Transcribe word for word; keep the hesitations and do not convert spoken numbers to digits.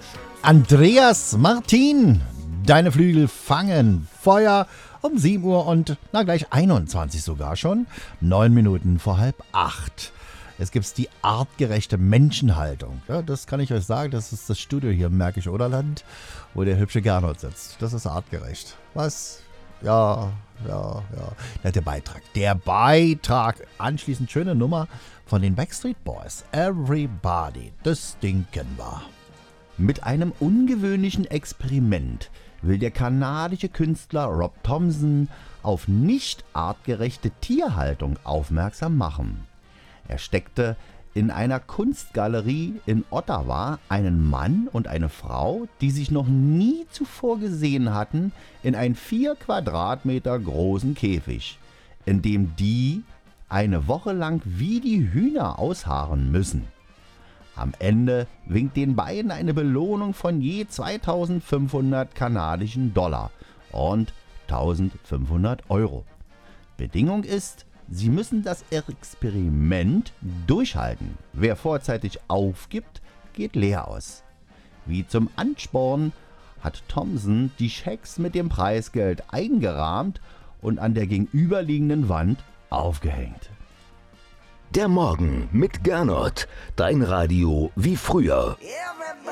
Andreas Martin, deine Flügel fangen Feuer um sieben Uhr und na gleich einundzwanzig sogar schon, neun Minuten vor halb acht. Es gibt die artgerechte Menschenhaltung. Ja, das kann ich euch sagen, das ist das Studio hier im Märkisch Oderland, wo der hübsche Gernot sitzt. Das ist artgerecht. Was? Ja, ja, ja. ja der Beitrag. Der Beitrag. Anschließend schöne Nummer von den Backstreet Boys. Everybody. Das Ding kennen wir. Mit einem ungewöhnlichen Experiment will der kanadische Künstler Rob Thompson auf nicht artgerechte Tierhaltung aufmerksam machen. Er steckte in einer Kunstgalerie in Ottawa einen Mann und eine Frau, die sich noch nie zuvor gesehen hatten, in einen vier Quadratmeter großen Käfig, in dem die eine Woche lang wie die Hühner ausharren müssen. Am Ende winkt den beiden eine Belohnung von je zweitausendfünfhundert kanadischen Dollar und eintausendfünfhundert Euro. Bedingung ist, sie müssen das Experiment durchhalten. Wer vorzeitig aufgibt, geht leer aus. Wie zum Ansporn hat Thompson die Schecks mit dem Preisgeld eingerahmt und an der gegenüberliegenden Wand aufgehängt. Der Morgen mit Gernot, dein Radio wie früher.